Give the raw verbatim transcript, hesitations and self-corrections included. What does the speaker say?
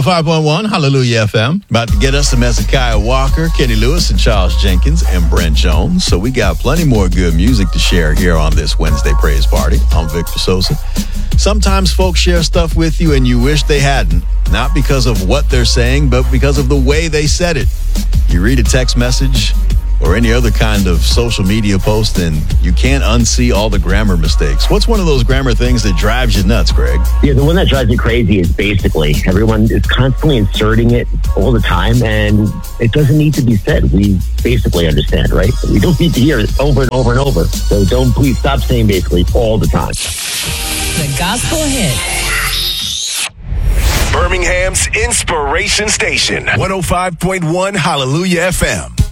five point one, Hallelujah F M. About to get us some Hezekiah Walker, Kenny Lewis, and Charles Jenkins, and Brent Jones. So we got plenty more good music to share here on this Wednesday Praise Party. I'm Victor Sosa. Sometimes folks share stuff with you and you wish they hadn't. Not because of what they're saying, but because of the way they said it. You read a text message or any other kind of social media post, and you can't unsee all the grammar mistakes. What's one of those grammar things that drives you nuts, Greg? Yeah, the one that drives me crazy is basically everyone is constantly inserting it all the time, and it doesn't need to be said. We basically understand, right? We don't need to hear it over and over and over. So don't please stop saying basically all the time. The Gospel Hit. Birmingham's Inspiration Station, one oh five point one Hallelujah F M.